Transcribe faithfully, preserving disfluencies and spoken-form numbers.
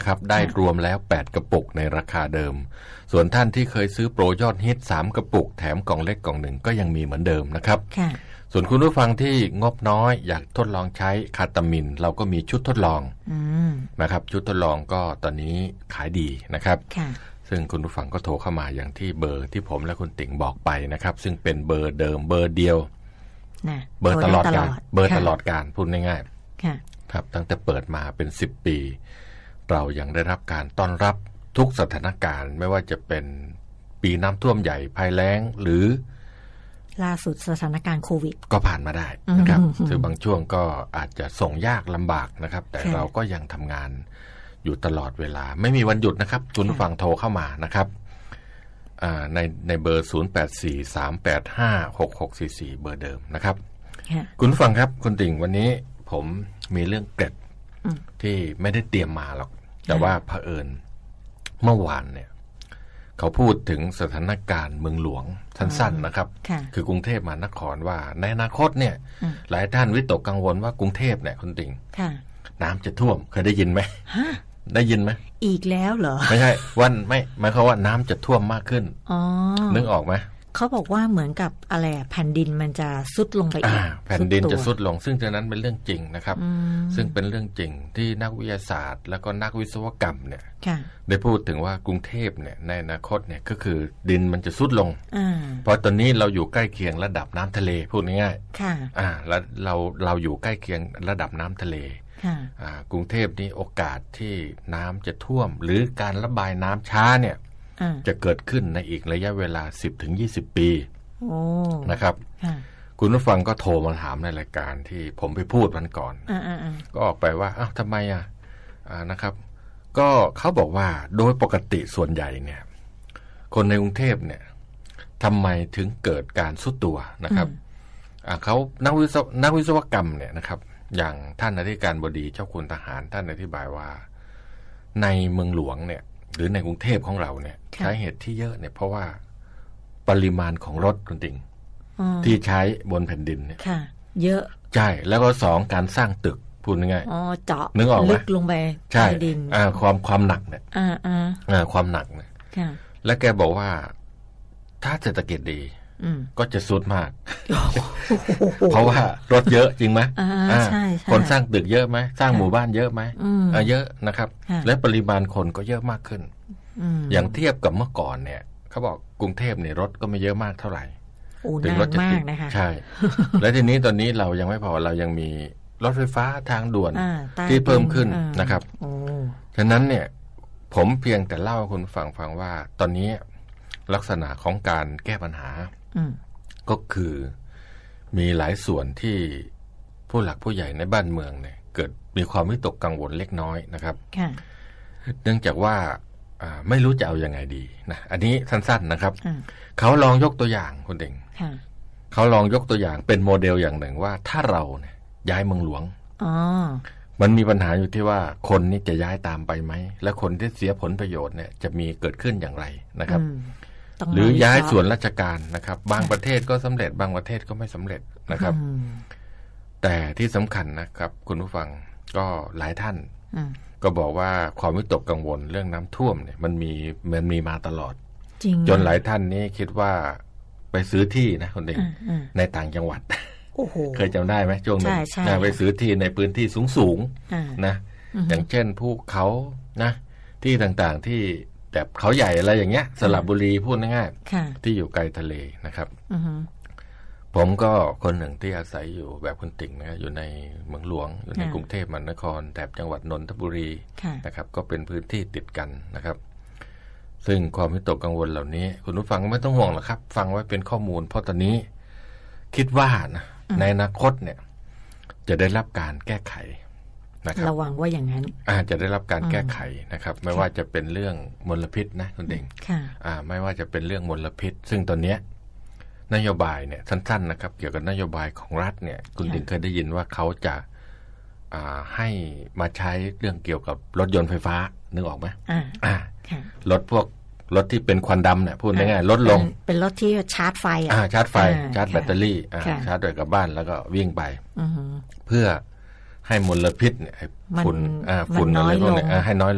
นะครับได้รวมแล้วแปดกระปุกในราคาเดิมส่วนท่านที่เคยซื้อโปรยอดฮิตสามกระปุกแถมกล่องเล็กกล่องหนึ่งก็ยังมีเหมือนเดิมนะครับส่วนคุณผู้ฟังที่งบน้อยอยากทดลองใช้คาตามินเราก็มีชุดทดลองนะครับชุดทดลองก็ตอนนี้ขายดีนะครับซึ่งคุณผู้ฟังก็โทรเข้ามาอย่างที่เบอร์ที่ผมและคุณติ๋งบอกไปนะครับซึ่งเป็นเบอร์เดิมเบอร์เดียวเบอร์ตลอดกาลเบอร์ตลอดกาลพูดง่ายๆครับตั้งแต่เปิดมาเป็นสิบปีเรายังได้รับการต้อนรับทุกสถานการณ์ไม่ว่าจะเป็นปีน้ำท่วมใหญ่ภัยแล้งหรือล่าสุดสถานการณ์โควิดก็ผ่านมาได้นะครับคือบางช่วงก็อาจจะส่งยากลำบากนะครับแต่เราก็ยังทำงานอยู่ตลอดเวลาไม่มีวันหยุดนะครับคุณผู้ฟังโทรเข้ามานะครับในในเบอร์ศูนย์ แปด สี่ สาม แปด ห้า หก หก สี่ สี่เบอร์เดิมนะครับคุณผู้ฟังครับคุณติ่งวันนี้ผมมีเรื่องเกร็ดที่ไม่ได้เตรียมมาหรอกแต่ว่าเผอิญเมื่อวานเนี่ยเขาพูดถึงสถานการณ์เมืองหลวงสั้นๆนะครับคือกรุงเทพมหานครว่าในอนาคตเนี่ยหลายท่านวิตกกังวลว่ากรุงเทพเนี่ยคุณติ่งน้ำจะท่วมเคยได้ยินไหมได้ยินไหมอีกแล้วเหรอไม่ใช่วันไม่หมายความว่าน้ำจะท่วมมากขึ้นนึกออกไหมเขาบอกว่าเหมือนกับอะไรแผ่นดินมันจะซุดลงไปอีกแผ่นดินจะซุดลงซึ่งฉะนั้นเป็นเรื่องจริงนะครับซึ่งเป็นเรื่องจริงที่นักวิทยาศาสตร์แล้วก็นักวิศวกรรมเนี่ยได้พูดถึงว่ากรุงเทพเนี่ยในอนาคตเนี่ยก็คือดินมันจะซุดลงเพราะตอนนี้เราอยู่ใกล้เคียงระดับน้ำทะเลพูดง่ายๆอ่าแล้วเราเราอยู่ใกล้เคียงระดับน้ำทะเลกรุงเทพนี่โอกาสที่น้ำจะท่วมหรือการระบายน้ำช้าเนี่ยจะเกิดขึ้นในอีกระยะเวลา สิบถึงยี่สิบ ปีนะครับคุณผู้ฟังก็โทรมาถามในรายการที่ผมไปพูดวันก่อนก็ออกไปว่าอ้าวทำไมอ่ะนะครับก็เขาบอกว่าโดยปกติส่วนใหญ่เนี่ยคนในกรุงเทพเนี่ยทำไมถึงเกิดการซุดตัวนะครับเขานักวิศวนักวิศวกรรมเนี่ยนะครับอย่างท่านอธิการบดีเจ้าคุณทหารท่านอธิบายว่าในเมืองหลวงเนี่ยหรือในกรุงเทพของเราเนี่ยสาเหตุที่เยอะเนี่ยเพราะว่าปริมาณของรถคุณติ่งที่ใช้บนแผ่นดินเนี่ยเยอะใช่แล้วก็สองการสร้างตึกพูดง่ายๆอ๋อเจาะนึกออกไหมลึกลงไปใต้ดินอ่าความความหนักเนี่ยอ่าอ่าความหนักเนี่ยและแกบอกว่าถ้าเศรษฐกิจดีก็จะซุดมากเพราะว่ารถเยอะจริงไหมคนสร้างตึกเยอะไหมสร้างหมู่บ้านเยอะไหมเยอะนะครับและปริมาณคนก็เยอะมากขึ้นอย่างเทียบกับเมื่อก่อนเนี่ยเขาบอกกรุงเทพเนี่ยรถก็ไม่เยอะมากเท่าไหร่ถึงรถจะติดใช่และทีนี้ตอนนี้เรายังไม่พอเรายังมีรถไฟฟ้าทางด่วนที่เพิ่มขึ้นนะครับฉะนั้นเนี่ยผมเพียงแต่เล่าให้คุณฟังฟังว่าตอนนี้ลักษณะของการแก้ปัญหาก็คือมีหลายส่วนที่ผู้หลักผู้ใหญ่ในบ้านเมืองเนี่ยเกิดมีความวิตกกังวลเล็กน้อยนะครับเนื่องจากว่าไม่รู้จะเอายังไงดีนะอันนี้สั้นๆนะครับเขาลองยกตัวอย่างคุณเด่งเขาลองยกตัวอย่างเป็นโมเดลอย่างหนึ่งว่าถ้าเราเนี่ยย้ายเมืองหลวงมันมีปัญหาอยู่ที่ว่าคนนี้จะย้ายตามไปไหมและคนที่เสียผลประโยชน์เนี่ยจะมีเกิดขึ้นอย่างไรนะครับหรือย้ายส่วนราชการนะครับบางประเทศก็สำเร็จบางประเทศก็ไม่สำเร็จนะครับแต่ที่สำคัญนะครับคุณผู้ฟังก็หลายท่านก็บอกว่าความวิตกกังวลเรื่องน้ำท่วมเนี่ยมันมีมันมีมาตลอดจนหลายท่านนี้คิดว่าไปซื้อที่นะคนเด็กในต่างจังหวัดเคยจำได้ไหมช่วงนึงไปซื้อที่ในพื้นที่สูงๆนะอย่างเช่นภูเขานะที่ต่างๆที่แบบเขาใหญ่อะไรอย่างเงี้ยสระบุรีพูดง่ายๆที่อยู่ไกลทะเลนะครับผมก็คนหนึ่งที่อาศัยอยู่แบบคุณติ่งนะอยู่ในเมืองหลวงอยู่ในกรุงเทพมหานครแถบจังหวัดนนทบุรีนะครับก็เป็นพื้นที่ติดกันนะครับซึ่งความวิตกกังวลเหล่านี้คุณผู้ฟังไม่ต้องห่วงหรอกครับฟังไว้เป็นข้อมูลเพราะตอนนี้คิดว่านะในอนาคตเนี่ยจะได้รับการแก้ไขนะครับระวังว่าอย่างนั้นอาจจะได้รับการแก้ไขนะครับไม่ว่าจะเป็นเรื่องมลพิษนะคุณเด่งอ่าไม่ว่าจะเป็นเรื่องมลพิษซึ่งตอนนี้นโยบายเนี่ยสั้นๆนะครับเกี่ยวกับนโยบายของรัฐเนี่ยคุณเด่งเคยได้ยินว่าเขาจะอ่าให้มาใช้เรื่องเกี่ยวกับรถยนต์ไฟฟ้านึกออกไหมอ่ารถพวกรถที่เป็นควันดำเนี่ยพูดง่ายๆลดลงเป็นรถที่ชาร์จไฟอ่าชาร์จไฟชาร์จแบตเตอรี่ชาร์จด้วยกับบ้านแล้วก็วิ่งไปเพื่อให้มลพิษเนี่ยฝุ่นฝุ่นอะไรพวกนี้ให้น้อย